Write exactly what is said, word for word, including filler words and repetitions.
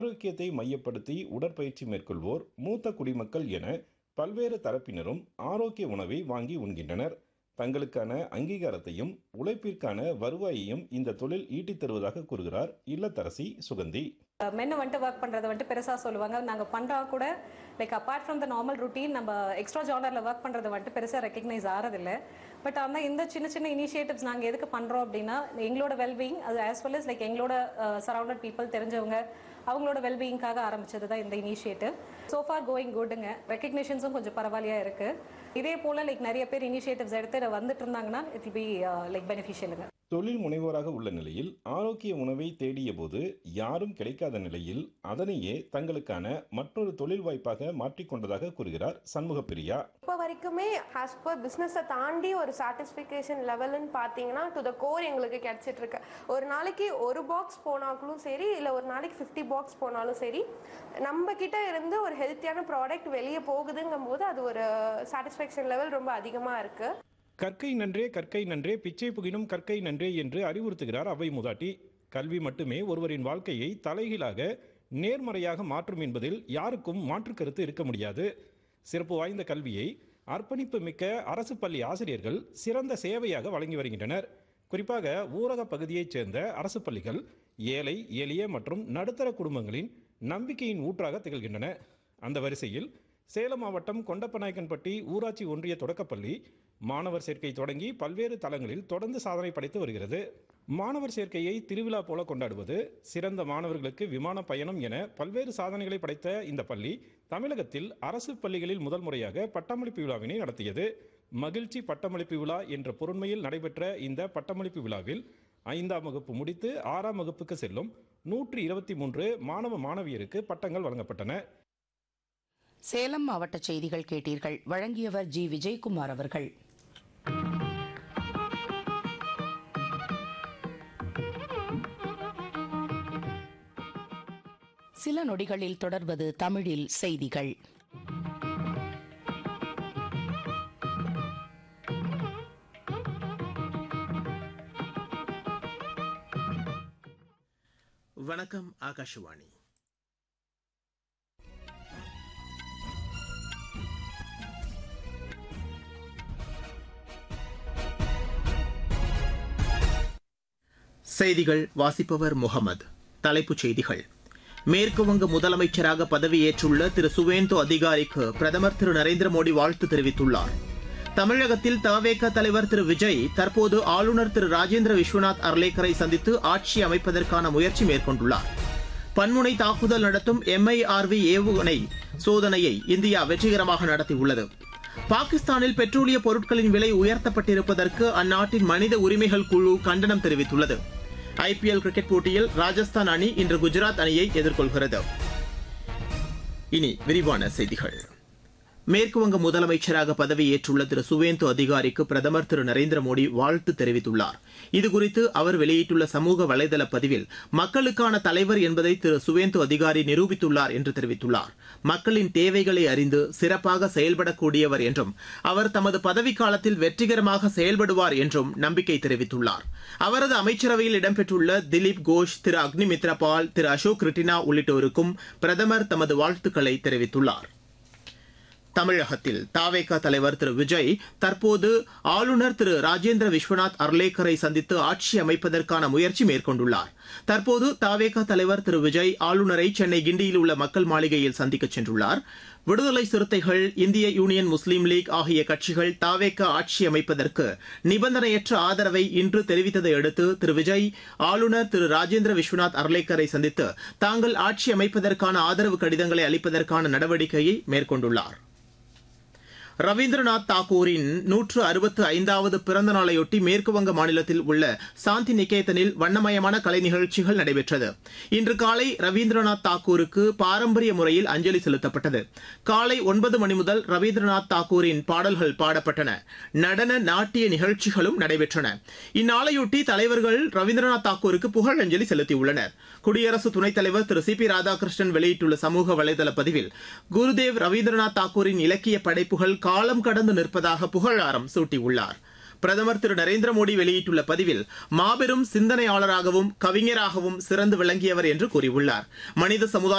ஆரோக்கியத்தை மையப்படுத்தி உடற்பயிற்சி மேற்கொள்வோர், மூத்த குடிமக்கள் என பல்வேறு தரப்பினரும் ஆரோக்கிய உணவை வாங்கி உண்கின்றனர். தங்களுக்கான அங்கீகாரத்தையும் உழைப்பிற்கான வருவாயையும் இந்த தொழில் ஈட்டித் தருவதாக கூறுகிறார் இல்லத்தரசி சுகந்தி. மென்னு வந்துட்டு ஒர்க் பண்ணுறதை வந்துட்டு பெருசாக சொல்லுவாங்க. நாங்கள் பண்ணுறா கூட like apart from the normal routine நம்ம எக்ஸ்ட்ரா ஜானரில் ஒர்க் பண்ணுறது வந்துட்டு பெருசாக ரெக்கக்னைஸ் ஆகிறதில்ல. பட் ஆனால் இந்த சின்ன சின்ன இனிஷியேட்டிவ்ஸ் நாங்கள் எதுக்கு பண்ணுறோம் அப்படின்னா எங்களோட வெல்பீயிங், அது ஆஸ் வெல் அஸ் லைக் எங்களோட சரௌண்டட் பீப்புள் தெரிஞ்சவங்க அவங்களோட வெல்பீயிங்காக ஆரம்பிச்சது தான் இந்த இனிஷியேட்டிவ். So far going குட்டுங்க. ரெக்கக்னேஷன்ஸும் கொஞ்சம் பரவாயில்லையா இருக்குது. இதே போல் லைக் நிறைய பேர் இனிஷியேட்டிவ்ஸ் எடுத்து வந்துட்டு இருந்தாங்கன்னா இட் வில் பி லைக் பெனிஃபிஷியலுங்க. தொழில் முனைவோராக உள்ள நிலையில் ஆரோக்கிய உணவை தேடிய போது யாரும் கிடைக்காத நிலையில் அதனையே தங்களுக்கான மற்றொரு தொழில் வாய்ப்பாக மாற்றிக்கொண்டதாக கூறுகிறார் சண்முக பிரியா. இப்போ வரைக்குமே ஆஸ் பர் பிஸ்னஸை தாண்டி ஒரு சாட்டிஸ்ஃபிகேஷன் லெவல்னு பார்த்தீங்கன்னா டு த கோர் எங்களுக்கு கிடைச்சிட்டு இருக்கு. ஒரு நாளைக்கு ஒரு பாக்ஸ் போனாலும் சரி, இல்லை ஒரு நாளைக்கு ஃபிஃப்டி பாக்ஸ் போனாலும் சரி, நம்ம கிட்ட இருந்து ஒரு ஹெல்த்தியான ப்ராடக்ட் வெளியே போகுதுங்கும் போது அது ஒரு சாட்டிஸ்ஃபேக்ஷன் லெவல் ரொம்ப அதிகமாக இருக்கு. கற்கை நன்றே கற்கை நன்றே பிச்சை புகினும் கற்கை நன்றே என்று அறிவுறுத்துகிறார் அவை மூதாட்டி. கல்வி மட்டுமே ஒருவரின் வாழ்க்கையை தலைகீழாக நேர்மறையாக மாற்றும் என்பதில் யாருக்கும் மாற்று கருத்து இருக்க முடியாது. சிறப்பு வாய்ந்த கல்வியை அர்ப்பணிப்பு மிக்க அரசு பள்ளி ஆசிரியர்கள் சிறந்த சேவையாக வழங்கி வருகின்றனர். குறிப்பாக ஊரக பகுதியைச் சேர்ந்த அரசு பள்ளிகள் ஏழை, எளிய மற்றும் நடுத்தர குடும்பங்களின் நம்பிக்கையின் ஊற்றாக திகழ்கின்றன. அந்த வரிசையில் சேலம் மாவட்டம் கொண்டப்பநாயக்கன்பட்டி ஊராட்சி ஒன்றிய தொடக்கப்பள்ளி மாணவர் சேர்க்கை தொடங்கி பல்வேறு தளங்களில் தொடர்ந்து சாதனை படைத்து வருகிறது. மாணவர் சேர்க்கையை திருவிழா போல கொண்டாடுவது, சிறந்த மாணவர்களுக்கு விமான பயணம் என பல்வேறு சாதனைகளை படைத்த இந்த பள்ளி தமிழகத்தில் அரசு பள்ளிகளில் முதல் முறையாக பட்டமளிப்பு விழாவினை நடத்தியது. மகிழ்ச்சி பட்டமளிப்பு விழா என்ற பொருண்மையில் நடைபெற்ற இந்த பட்டமளிப்பு விழாவில் ஐந்தாம் வகுப்பு முடித்து ஆறாம் வகுப்புக்கு செல்லும் நூற்றி இருபத்தி மூன்று மாணவ மாணவியருக்கு பட்டங்கள் வழங்கப்பட்டன. சேலம் மாவட்ட செய்திகள் கேட்டீர்கள். வழங்கியவர் ஜி விஜயகுமார் அவர்கள். சில நொடிகளில் தொடர்வது தமிழில் செய்திகள். வணக்கம். ஆகாஷவாணி. செய்திகள் வாசிப்பவர் முகமது. தலைப்புச் செய்திகள். மேற்குவங்க முதலமைச்சராக பதவியேற்றுள்ள திரு சுவேந்து அதிகாரிக்கு பிரதமர் திரு நரேந்திர மோடி வாழ்த்து தெரிவித்துள்ளார். தமிழகத்தில் தவேக தலைவர் திரு விஜய் தற்போது ஆளுநர் திரு ராஜேந்திர விஸ்வநாத் அர்லேக்கரை சந்தித்து ஆட்சி அமைப்பதற்கான முயற்சி மேற்கொண்டுள்ளார். பன்முனை தாக்குதல் நடத்தும் எம்ஐஆர்வி ஏவுகணை சோதனையை இந்தியா வெற்றிகரமாக நடத்தியுள்ளது. பாகிஸ்தானில் பெட்ரோலிய பொருட்களின் விலை உயர்த்தப்பட்டிருப்பதற்கு அந்நாட்டின் மனித உரிமைகள் குழு கண்டனம் தெரிவித்துள்ளது. ஐபிஎல் கிரிக்கெட் போட்டியில் ராஜஸ்தான் அணி இன்று குஜராத் அணியை எதிர்கொள்கிறது. இனி விரிவான செய்திகள். மேற்குவங்க முதலமைச்சராக பதவியேற்றுள்ள திரு சுவேந்து அதிகாரிக்கு பிரதமர் திரு நரேந்திர மோடி வாழ்த்து தெரிவித்துள்ளார். இதுகுறித்து அவர் வெளியிட்டுள்ள சமூக வலைதள பதிவில் மக்களுக்கான தலைவர் என்பதை திரு சுவேந்து அதிகாரி நிரூபித்துள்ளார் என்று தெரிவித்துள்ளார். மக்களின் தேவைகளை அறிந்து சிறப்பாக செயல்படக்கூடியவர் என்றும் அவர் தமது பதவிக்காலத்தில் வெற்றிகரமாக செயல்படுவார் என்றும் நம்பிக்கை தெரிவித்துள்ளார். அவரது அமைச்சரவையில் இடம்பெற்றுள்ள திலீப் கோஷ், திரு அக்னிமித்ரா பால், திரு அசோக் ரிட்டினா உள்ளிட்டோருக்கும் பிரதமர் தமது வாழ்த்துக்களை தெரிவித்துள்ளார். தமிழகத்தில் தவேக தலைவர் திரு விஜய் தற்போது ஆளுநர் திரு ராஜேந்திர விஸ்வநாத் அர்லேக்கரை சந்தித்து ஆட்சி அமைப்பதற்கான முயற்சி மேற்கொண்டுள்ளார். தற்போது தவேக தலைவர் திரு விஜய் ஆளுநரை சென்னை கிண்டியில் உள்ள மக்கள் மாளிகையில் சந்திக்க சென்றுள்ளார். விடுதலை சிறுத்தைகள், இந்திய யூனியன் முஸ்லீம் லீக் ஆகிய கட்சிகள் தவேக ஆட்சி அமைப்பதற்கு நிபந்தனையற்ற ஆதரவை இன்று தெரிவித்ததை அடுத்து திரு விஜய் ஆளுநர் திரு ராஜேந்திர விஸ்வநாத் அர்லேக்கரை சந்தித்து தாங்கள் ஆட்சி அமைப்பதற்கான ஆதரவு கடிதங்களை அளிப்பதற்கான நடவடிக்கையை மேற்கொண்டுள்ளார். ரவீந்திரநாத் தாகூரின் நூற்று அறுபத்து ஐந்தாவது பிறந்த நாளையொட்டி மேற்குவங்க மாநிலத்தில் உள்ள சாந்தி நிகேதனில் வண்ணமயமான கலை நிகழ்ச்சிகள் நடைபெற்றது. இன்று காலை ரவீந்திரநாத் தாகூருக்கு பாரம்பரிய முறையில் அஞ்சலி செலுத்தப்பட்டது. காலை ஒன்பது மணி முதல் ரவீந்திரநாத் தாகூரின் பாடல்கள் பாடப்பட்டன. நடன, நாட்டிய நிகழ்ச்சிகளும் நடைபெற்றன. இந்நாளையொட்டி தலைவர்கள் ரவீந்திரநாத் தாகூருக்கு புகழஞ்சலி செலுத்தியுள்ளனர். குடியரசு துணைத் தலைவர் திரு சி பி ராதாகிருஷ்ணன் வெளியிட்டுள்ள சமூக வலைதள பதிவில் குருதேவ் ரவீந்திரநாத் தாகூரின் இலக்கிய படைப்புகள் காலம் கடந்து நிற்பதாக புகழாரம் சூட்டியுள்ளார். பிரதமர் திரு நரேந்திர மோடி வெளியிட்டுள்ள பதிவில் மாபெரும் சிந்தனையாளராகவும் கவிஞராகவும் சிறந்து விளங்கியவர் என்று கூறியுள்ளார். மனித சமுதாய